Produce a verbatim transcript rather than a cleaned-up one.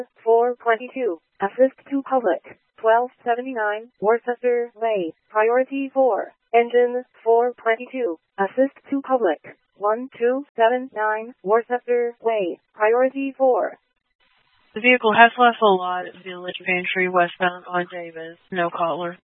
four twenty-two. Assist to public. twelve seventy-nine, Worcester Way. Priority four. Engine four twenty-two. Assist to public. one two seven nine, Worcester Way. Priority four. The vehicle has left the lot at Village Pantry westbound on Davis. No caller.